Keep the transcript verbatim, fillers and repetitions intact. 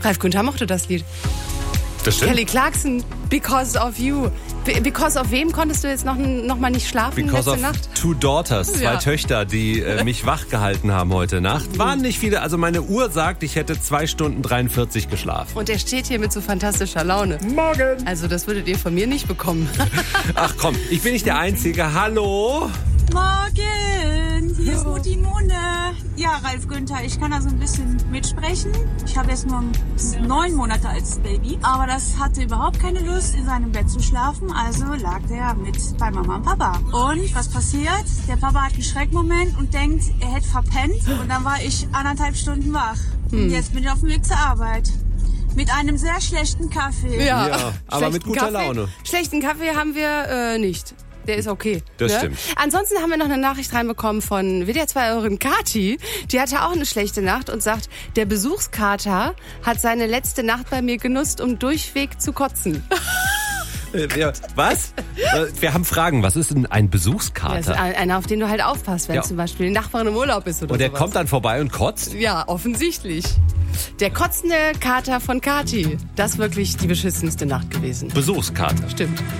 Ralf Günther mochte das Lied. Das stimmt. Kelly Clarkson, Because of You. Be- Because of wem konntest du jetzt noch, noch mal nicht schlafen Because letzte of Nacht? two daughters, zwei Ja. Töchter, die äh, mich wach gehalten haben heute Nacht. Waren nicht viele, also meine Uhr sagt, ich hätte zwei Stunden dreiundvierzig geschlafen. Und er steht hier mit so fantastischer Laune. Morgen. Also das würdet ihr von mir nicht bekommen. Ach komm, ich bin nicht der Einzige. Hallo? Morgen, hier ist Mutti Mone. Ja, Ralf Günther, ich kann da so ein bisschen mitsprechen. Ich habe jetzt nur neun Monate als Baby, aber das hatte überhaupt keine Lust, in seinem Bett zu schlafen, also lag der mit bei Mama und Papa. Und was passiert? Der Papa hat einen Schreckmoment und denkt, er hätte verpennt und dann war ich anderthalb Stunden wach. Und jetzt bin ich auf dem Weg zur Arbeit. Mit einem sehr schlechten Kaffee. Ja, aber Schlechten mit guter Kaffee, Laune. Schlechten Kaffee haben wir äh, nicht. Der ist okay. Das ne? stimmt. Ansonsten haben wir noch eine Nachricht reinbekommen von W D R zwei-Eurin Kati. Die hatte auch eine schlechte Nacht und sagt, der Besuchskater hat seine letzte Nacht bei mir genutzt, um durchweg zu kotzen. Äh, ja, was? Äh, Wir haben Fragen. Was ist denn ein Das ist Besuchskater? ein- einer, auf den du halt aufpasst, wenn Ja. zum Beispiel die Nachbarin im Urlaub ist oder Und der sowas. kommt dann vorbei und kotzt? Ja, offensichtlich. Der kotzende Kater von Kati. Das ist wirklich die beschissenste Nacht gewesen. Besuchskater. Stimmt.